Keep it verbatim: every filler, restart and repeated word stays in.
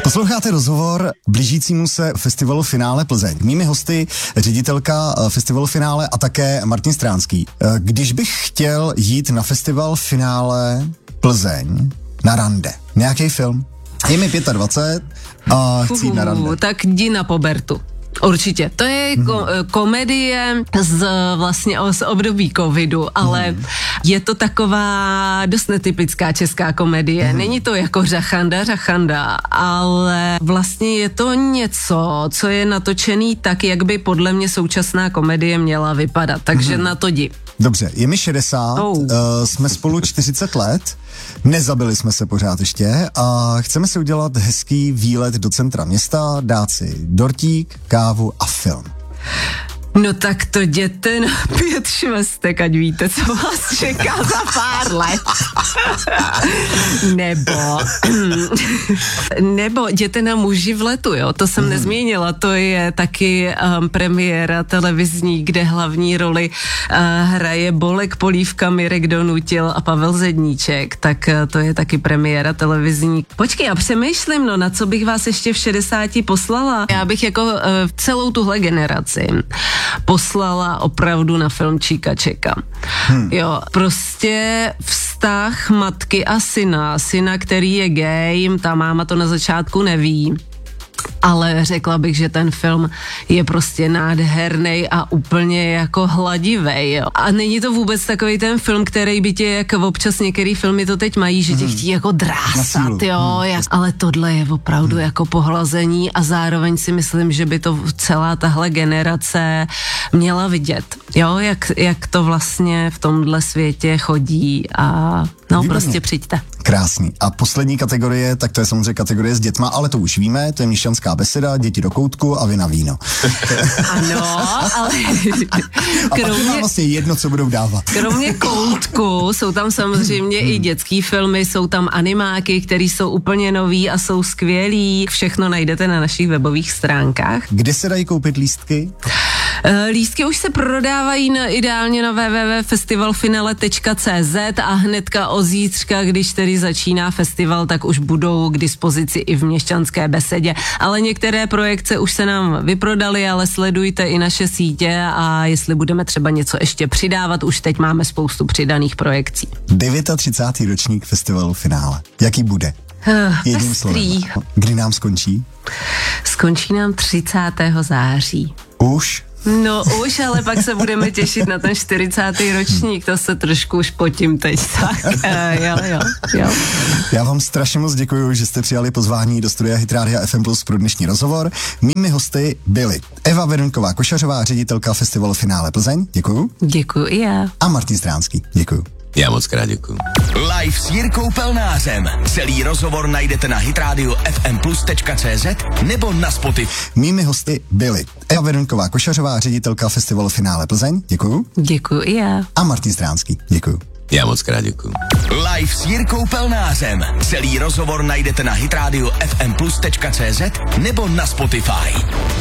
Posloucháte rozhovor blížícímu se festivalu Finále Plzeň. Mými hosty ředitelka festivalu Finále a také Martin Stránský. Když bych chtěl jít na festival Finále Plzeň na rande, nějaký film, je mi dvacet pět a chci jít na rande. Tak jdi na Pobertu. Určitě. To je ko- mm. komedie z vlastně z období covidu, ale mm. je to taková dost netypická česká komedie. Mm. Není to jako Řachanda, Řachanda, ale vlastně je to něco, co je natočený tak, jak by podle mě současná komedie měla vypadat. Takže mm. na to jdi. Dobře, je mi šedesát, oh. uh, jsme spolu čtyřicet let, nezabili jsme se pořád ještě a chceme si udělat hezký výlet do centra města, dát si dortík, kávu a film. No tak to jděte na pět švestek, ať víte, co vás čeká za pár let. nebo, nebo jděte na Muži v letu, jo, to jsem mm. nezmínila, to je taky um, premiéra televizní, kde hlavní roli uh, hraje Bolek Polívka, Mirek Donutil a Pavel Zedníček, tak uh, to je taky premiéra televizní. Počkej, já přemýšlím, no na co bych vás ještě v šedesáti poslala. Já bych jako uh, celou tuhle generaci poslala opravdu na film Číka Čeka. Hmm. Jo, prostě vztah matky a syna, syna, který je gay, ta máma to na začátku neví, ale řekla bych, že ten film je prostě nádherný a úplně jako hladivej, jo. A není to vůbec takový ten film, který by tě, jak občas některý filmy to teď mají, že tě hmm. chtí jako drásat, jo, hmm. jak, ale tohle je opravdu hmm. jako pohlazení a zároveň si myslím, že by to celá tahle generace měla vidět, jo, jak, jak to vlastně v tomhle světě chodí a no Výborně. Prostě přijďte. Krásný. A poslední kategorie, tak to je samozřejmě kategorie s dětma, ale to už víme, to je měšťanská beseda, děti do koutku a vy na víno. Ano, ale kromě, a vlastně jedno, co budou dávat. Kromě koutku jsou tam samozřejmě i dětský filmy, jsou tam animáky, které jsou úplně nový a jsou skvělí. Všechno najdete na našich webových stránkách. Kde se dají koupit lístky? Lístky už se prodávají na, ideálně na w w w tečka festivalfinale tečka c z a hnedka od zítřka, když tedy začíná festival, tak už budou k dispozici i v Měšťanské besedě. Ale některé projekce už se nám vyprodaly, ale sledujte i naše sítě a jestli budeme třeba něco ještě přidávat, už teď máme spoustu přidaných projekcí. třicátý devátý ročník festivalu Finále. Jaký bude? Uh, Jedním slovem. Kdy nám skončí? Skončí nám třicátého září. Už? No už, ale pak se budeme těšit na ten čtyřicátý ročník, to se trošku už potím teď, tak uh, jo, jo, jo. Já vám strašně moc děkuji, že jste přijali pozvání do studia Hit Rádia F M Plus pro dnešní rozhovor. Mými hosty byly Eva Veroňková Košařová, ředitelka festivalu Finále Plzeň, děkuju. Děkuju i já. A Martin Stránský, děkuju. Já moc krát děkuju. Live s Jirkou Pelnářem. Celý rozhovor najdete na hitradio f m plus tečka c z nebo na Spotify. Mými hosty byly Eva Veroňková Košařová, ředitelka festivalu Finále Plzeň, děkuju. Děkuju i já. A Martin Stránský, děkuju. Já moc krát děkuju. Live s Jirkou Pelnářem. Celý rozhovor najdete na hitradio f m plus tečka c z nebo na Spotify.